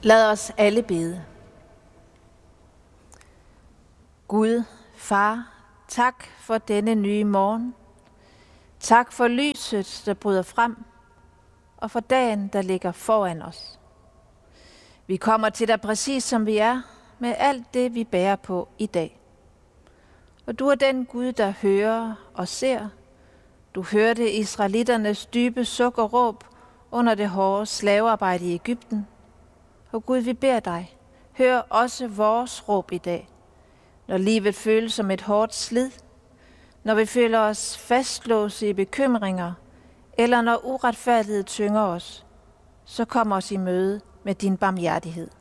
Lad os alle bede. Gud, Far, tak for denne nye morgen. Tak for lyset, der bryder frem, og for dagen, der ligger foran os. Vi kommer til dig præcis som vi er, med alt det, vi bærer på i dag. Og du er den Gud, der hører og ser. Du hørte israelitternes dybe suk og råb under det hårde slavearbejde i Egypten. Og Gud, vi beder dig, hør også vores råb i dag. Når livet føles som et hårdt slid, når vi føler os fastlåse i bekymringer, eller når uretfærdighed tynger os, så kom os i møde med din barmhjertighed.